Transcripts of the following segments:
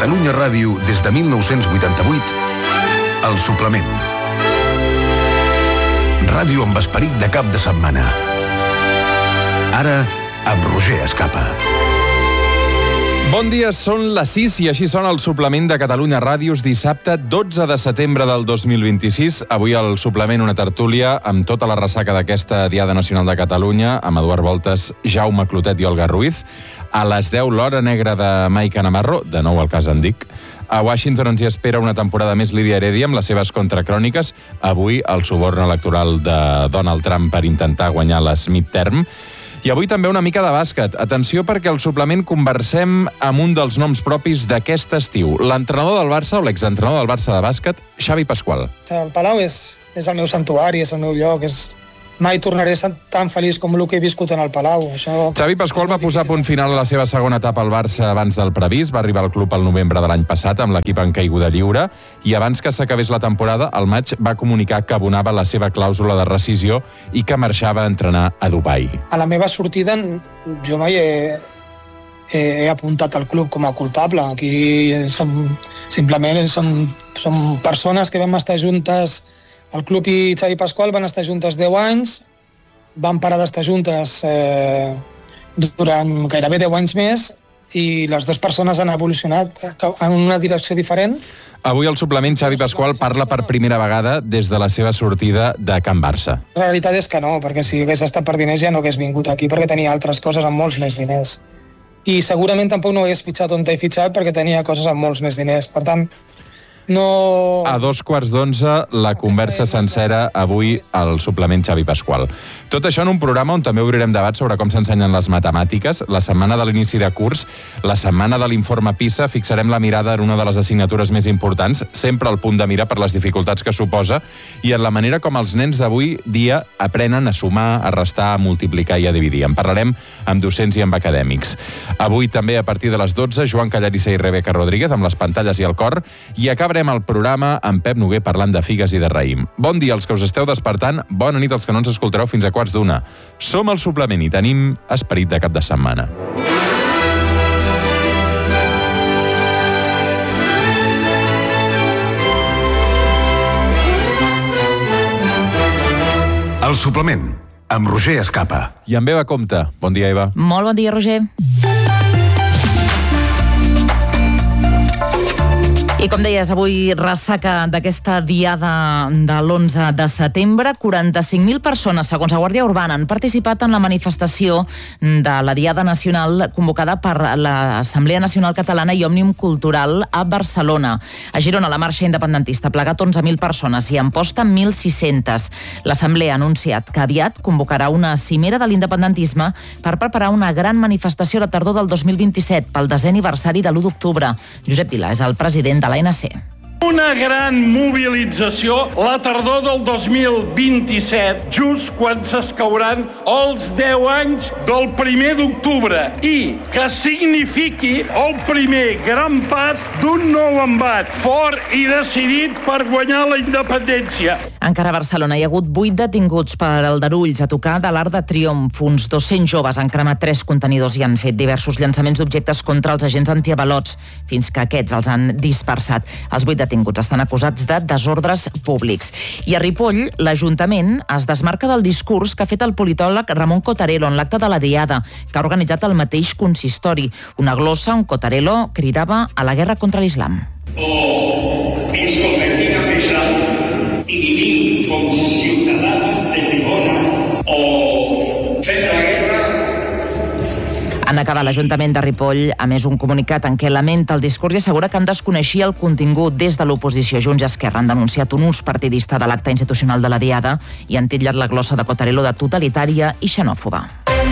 Catalunya Ràdio des de 1988, El Suplement. Ràdio amb esperit de cap de setmana. Ara, amb Roger Escapa. Bon dia, són les 6 i així sona el suplement de Catalunya Ràdios dissabte 12 de setembre del 2026. Avui al suplement una tertúlia amb tota la ressaca d'aquesta Diada Nacional de Catalunya, amb Eduard Voltes, Jaume Clotet i Olga Ruiz. A les 10, l'Hora Negra de Maica Navarro, de nou al cas en dic. A Washington ens hi espera una temporada més Lídia Heredia amb les seves contracròniques. Avui el suborn electoral de Donald Trump per intentar guanyar les midterm. I avui també una mica de bàsquet. Atenció perquè al suplement conversem amb un dels noms propis d'aquest estiu. L'entrenador del Barça, o l'exentrenador del Barça de bàsquet, Xavi Pasqual. El Palau és el meu santuari, és el meu lloc, mai tornaré tan feliç com el que he viscut en el Palau. Xavi Pasqual va posar punt final a la seva segona etapa al Barça abans del previst. Va arribar al club al novembre de l'any passat amb l'equip en caiguda lliure i abans que s'acabés la temporada, al maig va comunicar que abonava la seva clàusula de rescisió i que marxava a entrenar a Dubai. A la meva sortida jo mai he apuntat al club com a culpable. Aquí simplement som persones que vam estar juntes. El club i Xavi Pasqual van estar juntes 10 anys, van parar d'estar juntes durant gairebé 10 anys més i les dues persones han evolucionat en una direcció diferent. Avui al suplement Xavi Pasqual parla per primera vegada des de la seva sortida de Can Barça. La realitat és que no, perquè si hagués estat per diners ja no hagués vingut aquí, perquè tenia altres coses amb molts més diners. I segurament tampoc no hagués fitxat on he fitxat perquè tenia coses amb molts més diners. Per tant, no... A 11:15, la conversa sencera avui al suplement Xavi Pasqual. Tot això en un programa on també obrirem debat sobre com s'ensenyen les matemàtiques. La setmana de l'inici de curs, la setmana de l'informe PISA, fixarem la mirada en una de les assignatures més importants, sempre al punt de mira per les dificultats que suposa, i en la manera com els nens d'avui dia aprenen a sumar, a restar, a multiplicar i a dividir. En parlarem amb docents i amb acadèmics. Avui també a partir de les 12, Joan Callarissa i Rebeca Rodríguez amb les pantalles i el cor, i acabarem el programa amb Pep Noguer parlant de figues i de raïm. Bon dia als que us esteu despertant, bona nit als que no ens escoltareu fins a 12:15. Som al suplement i tenim esperit de cap de setmana. El suplement, amb Roger Escapa. I amb Eva Compte. Bon dia, Eva. Molt bon dia, Roger. I com deies, avui ressaca d'aquesta diada de l'11 de setembre. 45.000 persones, segons la Guàrdia Urbana, han participat en la manifestació de la Diada Nacional convocada per l'Assemblea Nacional Catalana i Òmnium Cultural a Barcelona. A Girona, la marxa independentista ha plegat 11.000 persones i Amposta 1.600. L'Assemblea ha anunciat que aviat convocarà una cimera de l'independentisme per preparar una gran manifestació a la tardor del 2027 pel 10è aniversari de l'1 d'octubre. Josep Vilà és el president de l'ANC. Una gran mobilització la tardor del 2027, just quan s'escauran els 10 anys del 1 d'octubre i que signifiqui el primer gran pas d'un nou embat fort i decidit per guanyar la independència. Encara a Barcelona hi ha hagut 8 detinguts per aldarulls a tocar de l'Arc de Triomf. Uns 200 joves han cremat 3 contenidors i han fet diversos llançaments d'objectes contra els agents antiavalots fins que aquests els han dispersat. Els 8 detinguts estan acusats de desordres públics. I a Ripoll, l'Ajuntament es desmarca del discurs que ha fet el politòleg Ramon Cottarello en l'acte de la Diada, que ha organitzat el mateix consistori. Una glossa on Cottarello cridava a la guerra contra l'islam. Ens convertim en l'islam i vivim com ciutadans des de bona o fent la guerra. En acabar, l'Ajuntament de Ripoll ha emès un comunicat en què lamenta el discurs i assegura que en desconeixia el contingut. Des de l'oposició, Junts i Esquerra han denunciat un ús partidista de l'acte institucional de la Diada i han titllat la glossa de Cottarello de totalitària i xenòfoba.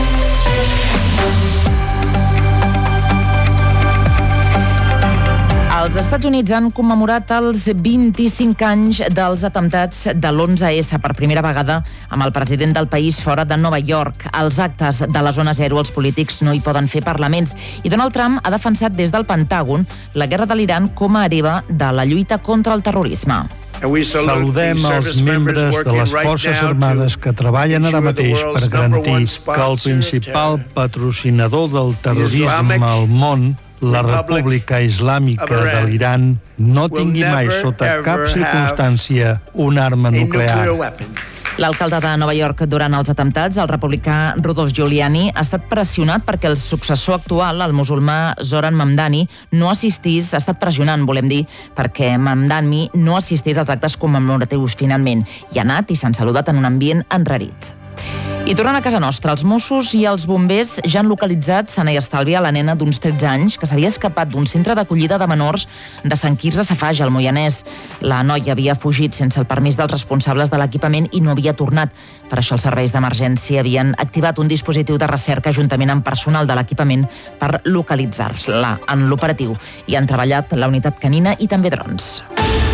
Els Estats Units han commemorat els 25 anys dels atemptats de l'11S per primera vegada amb el president del país fora de Nova York. Als actes de la zona zero els polítics no hi poden fer parlaments i Donald Trump ha defensat des del Pentàgon la guerra de l'Iran com a hereva de la lluita contra el terrorisme. Saludem els membres de les Forces Armades que treballen ara mateix per garantir que el principal patrocinador del terrorisme al món, la República Islàmica de l'Iran no tingui mai sota cap circumstància una arma nuclear. L'alcalde de Nova York durant els atemptats, el republicà Rudolph Giuliani, ha estat pressionat perquè el successor actual, el musulmà Zoran Mamdani, no assistís, ha estat pressionant, volem dir, perquè Mamdani no assistís als actes commemoratius finalment. I ha anat i s'han saludat en un ambient enrarit. I tornant a casa nostra, els Mossos i els bombers ja han localitzat sana i estalvia la nena d'uns 13 anys que s'havia escapat d'un centre d'acollida de menors de Sant Quirze Safaja, al Moianès. La noia havia fugit sense el permís dels responsables de l'equipament i no havia tornat. Per això els serveis d'emergència havien activat un dispositiu de recerca juntament amb personal de l'equipament per localitzar-la. En l'operatiu hi han treballat la unitat canina i també drons.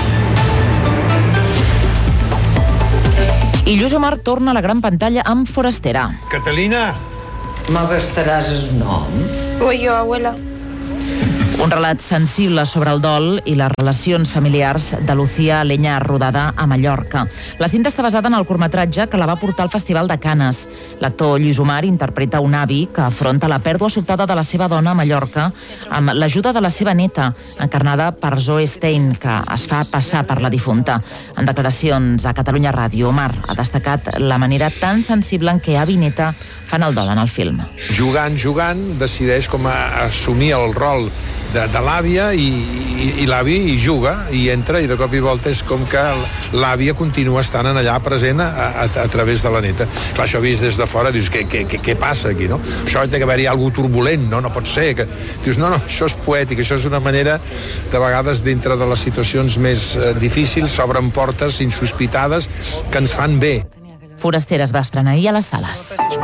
I Lluís Omar torna a la gran pantalla amb Forastera. Catalina! Me gastaràs el nom? Voy yo, abuela. Un relat sensible sobre el dol i les relacions familiars de Lucía Leñar, rodada a Mallorca. La cinta està basada en el curtmetratge que la va portar al Festival de Canes. L'actor Lluís Omar interpreta un avi que afronta la pèrdua sobtada de la seva dona a Mallorca amb l'ajuda de la seva neta, encarnada per Zoe Stein, que es fa passar per la difunta. En declaracions a Catalunya Ràdio, Omar ha destacat la manera tan sensible en què avi i neta fan el dol en el film. Jugant, decideix com assumir el rol de l'àvia i l'avi hi juga i entra i de cop i volta és com que l'àvia continua estant allà present a través de la neta. Clar, això vist des de fora, dius, què passa aquí, no? Això té que haver-hi alguna cosa turbulent, no pot ser. Dius, no, això és poètic, això és una manera, de vegades, dintre de les situacions més difícils, s'obren portes insospitades que ens fan bé. Forastera es va estrenar ahir a les sales.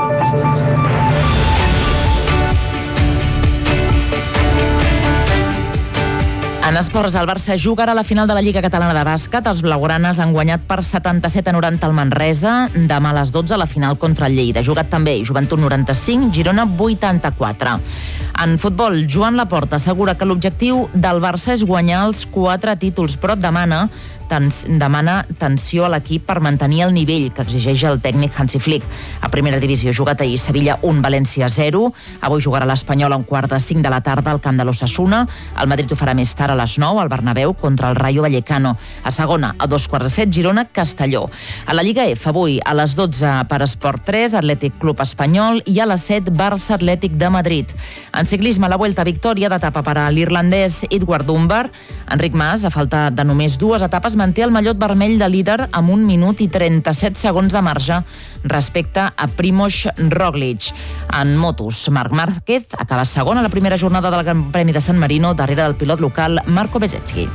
En esports, el Barça jugarà a la final de la Lliga Catalana de Bàsquet. Els blaugranes han guanyat per 77-90 al Manresa. Demà a les 12 la final contra el Lleida. Jugat també Joventut 95, Girona 84. En futbol, Joan Laporta assegura que l'objectiu del Barça és guanyar els 4 títols, però demana tensió a l'equip per mantenir el nivell que exigeix el tècnic Hansi Flick. A primera divisió, jugat ahir Sevilla 1, València 0. Avui jugarà l'Espanyol a un quart de 5 de la tarda al camp de l'Osasuna. El Madrid ho farà més tard a les 9 al Bernabéu contra el Rayo Vallecano. A segona, a 2:15, Girona, Castelló. A la Lliga F, avui a les 12 per Esport 3, Atlètic Club Espanyol, i a les 7, Barça Atlètic de Madrid. En ciclisme, la Vuelta, victòria d'etapa per a l'irlandès Edvard Dunbar. Enric Mas, a falta de només 2 etapes, manté el mallot vermell de líder amb 1 minut i 37 segons de marge respecte a Primož Roglič. En motos, Marc Márquez acaba segon a la primera jornada del Gran Premi de San Marino, darrere del pilot local Marco Bezzecchi.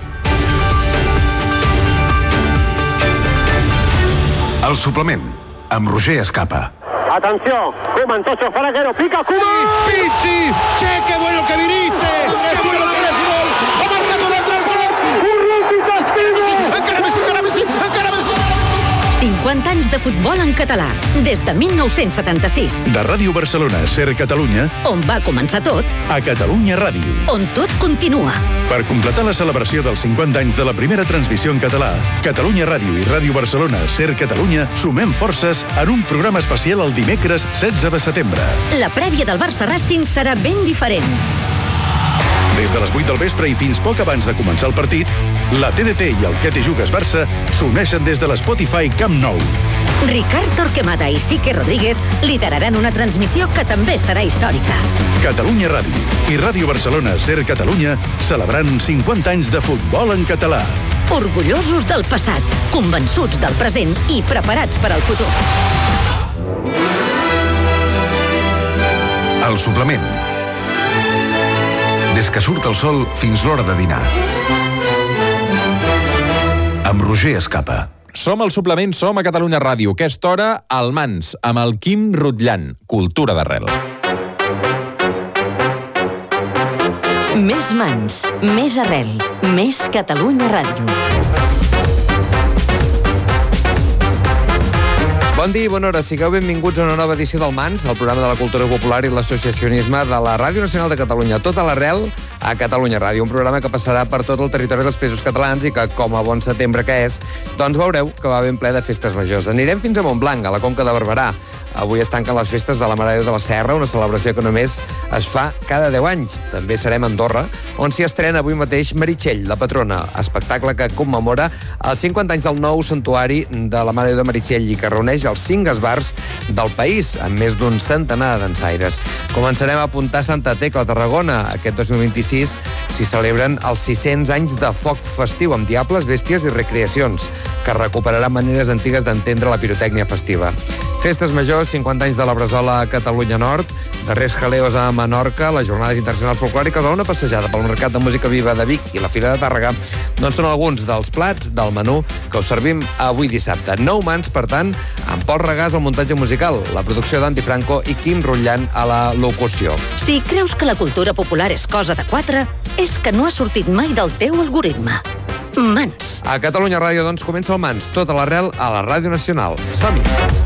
El suplement, amb Roger Escapa. Atención, Koeman, Tocho, Faraguero, pica, Koeman. Pizzi, che, qué bueno que viniste. Qué bueno que eres gol. Ha marcado el encara més, encara més. 50 anys de futbol en català, des de 1976. De Ràdio Barcelona, Ser Catalunya, on va començar tot, a Catalunya Ràdio, on tot continua. Per completar la celebració dels 50 anys de la primera transmissió en català, Catalunya Ràdio i Ràdio Barcelona, Ser Catalunya, sumem forces en un programa especial el dimecres 16 de setembre. La prèvia del Barça Racing serà ben diferent. Des de les 8 del vespre i fins poc abans de començar el partit, la TDT i el Que te jugues Barça s'uneixen des de l'Spotify Camp Nou. Ricard Torquemada i Sique Rodríguez lideraran una transmissió que també serà històrica. Catalunya Ràdio i Ràdio Barcelona, Ser Catalunya, celebrant 50 anys de futbol en català. Orgullosos del passat, convençuts del present i preparats per al futur. El suplement. Des que surt el sol fins l'hora de dinar. Amb Roger Escapa. Som al suplement, som a Catalunya Ràdio. Aquesta hora, al Mans, amb el Quim Rutllant. Cultura d'arrel. Més Mans, més arrel, més Catalunya Ràdio. Bon dia i bona hora. Sigueu benvinguts a una nova edició del Mans, el programa de la cultura popular i l'associacionisme de la Ràdio Nacional de Catalunya. Tot a l'arrel, a Catalunya Ràdio. Un programa que passarà per tot el territori dels Països Catalans i que, com a bon setembre que és, doncs veureu que va ben ple de festes majors. Anirem fins a Montblanc, a la Conca de Barberà. Avui es tanquen les festes de la Mare de Déu de la Serra, una celebració que només es fa cada 10 anys. També serem a Andorra, on s'hi estrena avui mateix Meritxell, la patrona, espectacle que commemora els 50 anys del nou santuari de la Mare de Déu de Meritxell i que reuneix els 5 esbars del país, amb més d'un centenar de dansaires. Començarem a apuntar Santa Tecla, a Tarragona. Aquest 2026 s'hi celebren els 600 anys de foc festiu amb diables, bèsties i recreacions, que recuperarà maneres antigues d'entendre la pirotècnia festiva. Festes majors, 50 anys de la Bresola a Catalunya Nord, darrers jaleos a Menorca, les jornades internacionals folclòriques o una passejada pel Mercat de Música Viva de Vic i la Fira de Tàrrega, doncs són alguns dels plats del menú que us servim avui dissabte. 9 mans, per tant, amb Pol Regàs al muntatge musical, la producció d'Andy Franco i Quim Rutllant a la locució. Si creus que la cultura popular és cosa de 4, és que no ha sortit mai del teu algoritme. Mans. A Catalunya Ràdio, doncs, comença el Mans, tot a l'arrel a la Ràdio Nacional. Som-hi!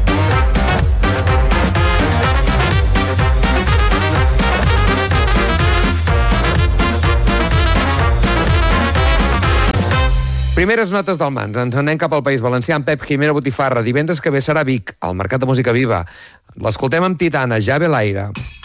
Primeres notes del Mans. Ens anem cap al País Valencià amb Pep Jimeno Botifarra. Divendres que ve serà Vic, al Mercat de Música Viva. L'escoltem amb Titana, Ja ve l'aire.